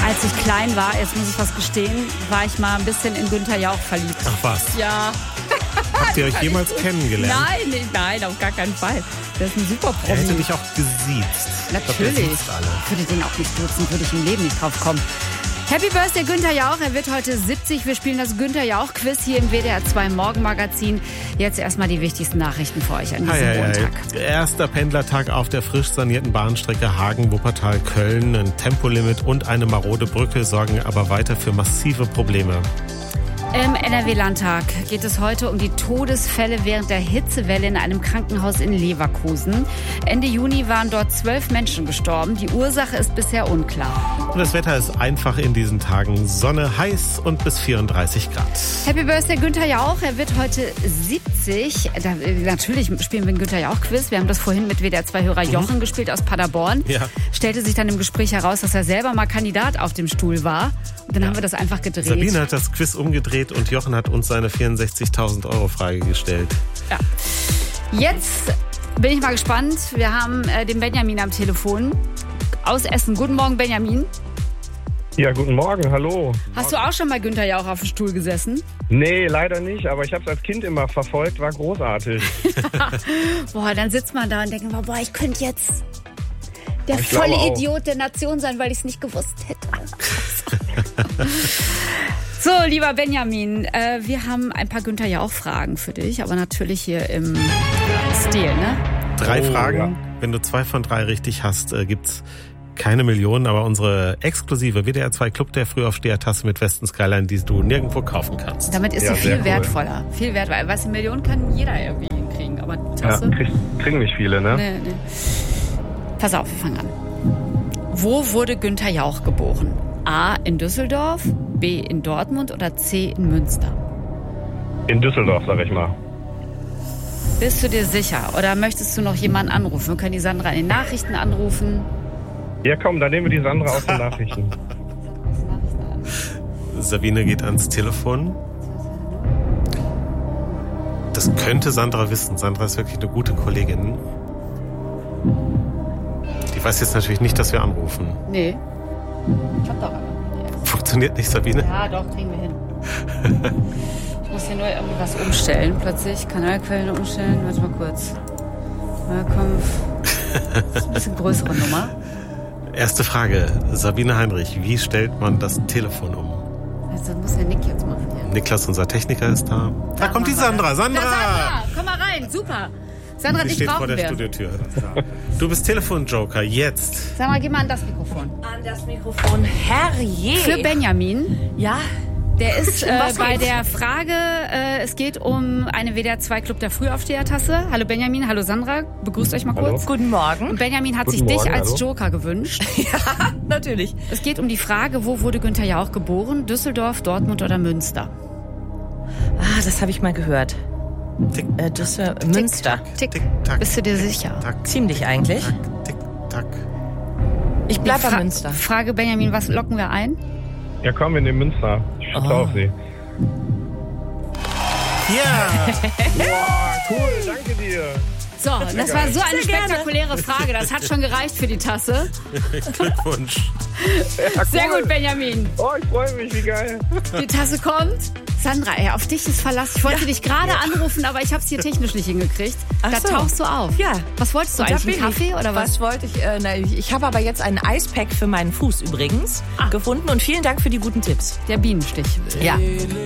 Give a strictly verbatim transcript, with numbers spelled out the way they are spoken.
Als ich klein war, jetzt muss ich was gestehen, war ich mal ein bisschen in Günther Jauch verliebt. Ach was? Ja. Habt ihr euch jemals kennengelernt? Nein, nee, nein, auf gar keinen Fall. Der ist ein super Er hätte Promi. dich auch gesiezt. Natürlich. Ich glaub, der siezt alle. Ich würde den auch nicht duzen, würde ich im Leben nicht drauf kommen. Happy Birthday Günther Jauch, er wird heute siebzig. Wir spielen das Günther Jauch-Quiz hier im W D R zwei Morgenmagazin. Jetzt erstmal die wichtigsten Nachrichten für euch an diesem Ei, ei, ei. Montag. Erster Pendlertag auf der frisch sanierten Bahnstrecke Hagen-Wuppertal-Köln. Ein Tempolimit und eine marode Brücke sorgen aber weiter für massive Probleme. Im N R W-Landtag geht es heute um die Todesfälle während der Hitzewelle in einem Krankenhaus in Leverkusen. Ende Juni waren dort zwölf Menschen gestorben. Die Ursache ist bisher unklar. Und das Wetter ist einfach in diesen Tagen. Sonne, heiß und bis vierunddreißig Grad. Happy Birthday Günther Jauch, er wird heute siebzig. Da, natürlich spielen wir ein Günther Jauch-Quiz. Wir haben das vorhin mit W D R zwei-Hörer Jochen mhm. gespielt aus Paderborn. Ja. Stellte sich dann im Gespräch heraus, dass er selber mal Kandidat auf dem Stuhl war. Und dann Ja. haben wir das einfach gedreht. Sabine hat das Quiz umgedreht und Jochen hat uns seine vierundsechzigtausend Euro Frage gestellt. Ja. Jetzt bin ich mal gespannt. Wir haben äh, den Benjamin am Telefon aus Essen. Guten Morgen, Benjamin. Ja, guten Morgen, hallo. Hast du auch schon mal Günther Jauch auf dem Stuhl gesessen? Nee, leider nicht, aber ich habe es als Kind immer verfolgt, war großartig. Boah, dann sitzt man da und denkt, boah, ich könnte jetzt der Ich glaube volle auch. Idiot der Nation sein, weil ich es nicht gewusst hätte. So, lieber Benjamin, äh, wir haben ein paar Günther Jauch-Fragen für dich, aber natürlich hier im Stil, ne? Drei Oh, Fragen. ja. Wenn du zwei von drei richtig hast, äh, gibt's keine Millionen, aber unsere exklusive W D R zwei Club der Frühaufsteher-Tasse mit Westen Skyline, die du nirgendwo kaufen kannst. Damit ist Ja, sie viel sehr cool. wertvoller. Viel wertvoller. Was, eine Million kann jeder irgendwie hinkriegen, aber die Ja, Tasse? krieg, kriegen nicht viele, ne? Nee, nee. Pass auf, wir fangen an. Wo wurde Günther Jauch geboren? A. in Düsseldorf, B. in Dortmund oder C. in Münster? In Düsseldorf, sag ich mal. Bist du dir sicher? Oder möchtest du noch jemanden anrufen? Wir können die Sandra in den Nachrichten anrufen. Ja, komm, dann nehmen wir die Sandra aus den Nachrichten. Sabine geht ans Telefon. Das könnte Sandra wissen. Sandra ist wirklich eine gute Kollegin. Die weiß jetzt natürlich nicht, dass wir anrufen. Nee. Ich hab doch eine. Funktioniert nicht, Sabine? Ja, doch, kriegen wir hin. Ich muss hier nur irgendwie was umstellen. Plötzlich Kanalquellen umstellen. Warte mal kurz. Herkunft. Das ist ein bisschen größere Nummer. Erste Frage. Sabine Heinrich, wie stellt man das Telefon um? Also, das muss der Nick jetzt machen hier. Niklas, unser Techniker, ist da. Da kommt die Sandra. Sandra! Na, Sandra, komm mal rein. Super. Sandra, Sie dich steht vor brauchen der wir. Studiotür. Du bist Telefonjoker, jetzt. Sag mal, geh mal an das Mikrofon. An das Mikrofon. Herrje. Für Benjamin. Ja. Der ist äh, Was bei geht's? der Frage, äh, es geht um eine W D R zwei Club der Frühaufsteher-Tasse. Hallo Benjamin, hallo Sandra, begrüßt euch mal Hallo. kurz. Guten Morgen. Und Benjamin hat Guten sich dich Morgen, als hallo. Joker gewünscht. Ja, natürlich. Es geht um die Frage, wo wurde Günther Jauch geboren? Düsseldorf, Dortmund oder Münster? Ah, das habe ich mal gehört. Tick, Äh, Düssel Münster. Tick, tick, tack. bist du dir sicher? Tack, Ziemlich eigentlich. tack, tick, tack. Ich bleib bei Fra- Münster. Frage Benjamin, was locken wir ein? Ja, komm, wir nehmen Münster. Ich vertraue auf Sie. Ja! Boah, cool, danke dir. So, das war so eine Sehr gerne. spektakuläre Frage. Das hat schon gereicht für die Tasse. Glückwunsch. Ja, Sehr cool. gut, Benjamin. Oh, ich freue mich, wie geil. Die Tasse kommt. Sandra, ey, auf dich ist Verlass. Ich wollte Ja. dich gerade anrufen, aber ich habe es hier technisch nicht hingekriegt. Ach Da so. tauchst du auf. Ja. Was wolltest du Und da eigentlich? Einen bin Kaffee ich. oder was? Was wollte ich? Äh, na, ich ich habe aber jetzt einen Eispack für meinen Fuß übrigens Ah. gefunden und vielen Dank für die guten Tipps. Der Bienenstich. Ja.